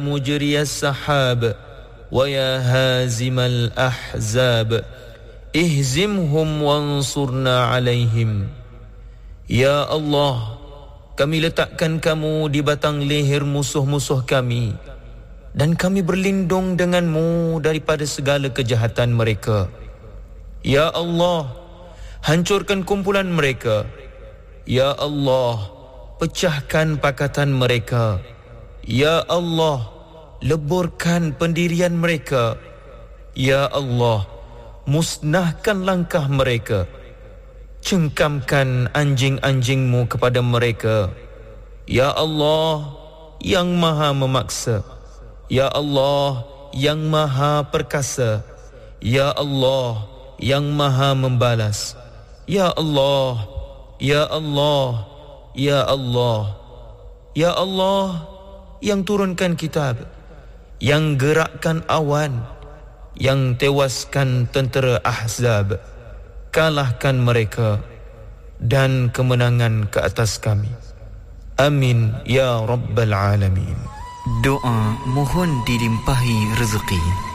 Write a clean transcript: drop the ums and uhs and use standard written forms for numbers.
مجري السحاب ويا هازم الأحزاب اهزمهم وانصرنا عليهم. Ya Allah, kami letakkan kamu di batang leher musuh-musuh kami, dan kami berlindung denganmu daripada segala kejahatan mereka. Ya Allah, hancurkan kumpulan mereka. Ya Allah, pecahkan pakatan mereka. Ya Allah, leburkan pendirian mereka. Ya Allah, musnahkan langkah mereka. Cengkamkan anjing-anjingmu kepada mereka. Ya Allah, yang maha memaksa. Ya Allah, yang maha perkasa. Ya Allah, yang maha membalas. Ya Allah, Ya Allah, Ya Allah, Ya Allah, yang turunkan kitab, yang gerakkan awan, yang tewaskan tentera Ahzab. Kalahkan mereka dan kemenangan ke atas kami. Amin ya Rabbal Alamin. Doa mohon dilimpahi rezeki.